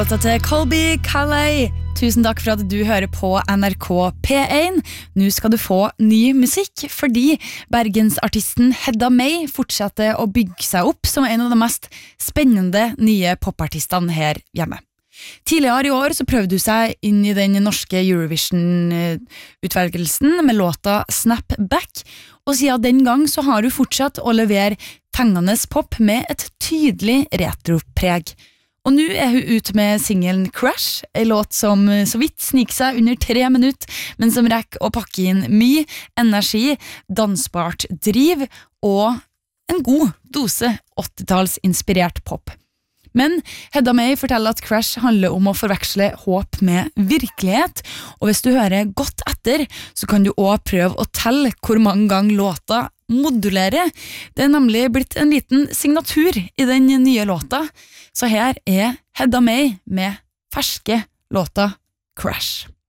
Låta til Colby Calais. Tusen takk for at du hører på NRK P1. Nå skal du få ny musikk, fordi bergensartisten Hedda May fortsetter å bygge seg opp som en av de mest spennende nye popartistene her hjemme. Tidligere i år så prøvde hun seg inn i den norske Eurovision-utvelgelsen med låta Snap Back, og siden den gang så har hun fortsatt å levere fengende pop med et tydelig retropreg. Og nå er hun ute med singelen Crash, en låt som så vidt sniker seg under 3 minutter, men som rekker å pakke inn mye energi, dansbart driv og en god dose 80-talls-inspirert pop. Men Hedda May forteller at Crash handler om å forveksle håp med virkelighet, og hvis du hører godt etter, så kan du også prøve å telle hvor mange ganger låta modulerer. Det er nemlig blitt en liten signatur i den nye låta, så her er Hedda May med ferske låta Crash.